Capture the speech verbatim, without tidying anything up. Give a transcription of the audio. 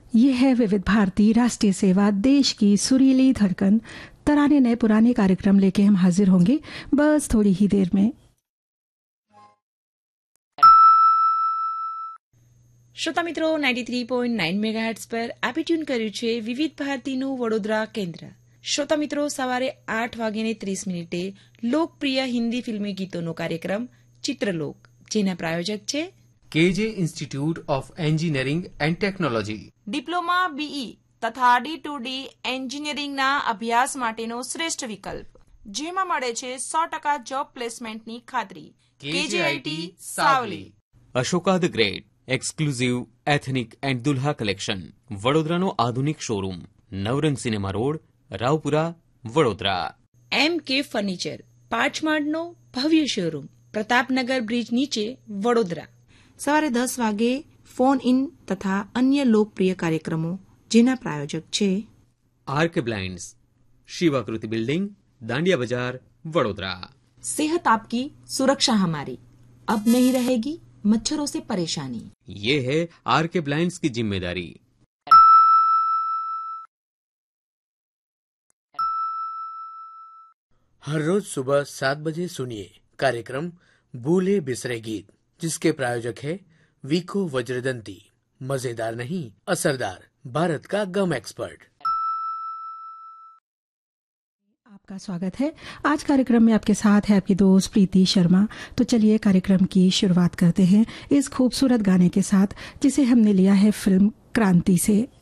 ये है विविध भारती राष्ट्रीय सेवा, देश की सुरीली धड़कन। तराने नए पुराने कार्यक्रम लेके हम हाजिर होंगे बस थोड़ी ही देर में। શ્રોતા મિત્રો ninety three point nine megahertz પર આપે ટ્યુન કર્યું છે વિવિધ ભારતીનું વડોદરા કેન્દ્ર। શ્રોતા મિત્રો, સવારે આઠ વાગ્યાને ત્રીસ મિનિટે લોકપ્રિય હિન્દી ફિલ્મી ગીતોનો કાર્યક્રમ ચિત્રલોક, જેના પ્રાયોજક છે કેજે institute of engineering and technology. Diploma BE તથા ડી ટુ ડી એન્જિનિયરિંગના અભ્યાસ માટેનો શ્રેષ્ઠ વિકલ્પ, જેમાં મળે છે સો ટકા જોબ પ્લેસમેન્ટની ખાતરી। કેજેઆઈટી Savli. Ashoka the great exclusive ethnic and Dulha collection, વડોદરાનો આધુનિક શોરૂમ, નવરંગ સિનેમા રોડ, રાવપુરા, વડોદરા। એમ કે ફર્નિચર, પાંચમાળનો ભવ્ય શોરૂમ, પ્રતાપનગર બ્રિજ નીચે, વડોદરા। સવારે દસ વાગે ફોન ઇન તથા અન્ય લોકપ્રિય કાર્યક્રમો, જેના પ્રાયોજક છે આર્કે બ્લાઇન્ડ્સ, શિવાકૃતિ બિલ્ડિંગ, દાંડિયા બજાર, વડોદરા। सेहत आपकी सुरक्षा हमारी, अब नहीं रहेगी मच्छरों से परेशानी। ये है आरके ब्लाइंड्स की जिम्मेदारी। हर रोज सुबह सात बजे सुनिए कार्यक्रम भूले बिसरे गीत, जिसके प्रायोजक है वीको वज्रदंती। मजेदार नहीं, असरदार, भारत का गम एक्सपर्ट। आपका स्वागत है। आज कार्यक्रम में आपके साथ है आपकी दोस्त प्रीति शर्मा। तो चलिए कार्यक्रम की शुरुआत करते हैं इस खूबसूरत गाने के साथ, जिसे हमने लिया है फिल्म क्रांति से।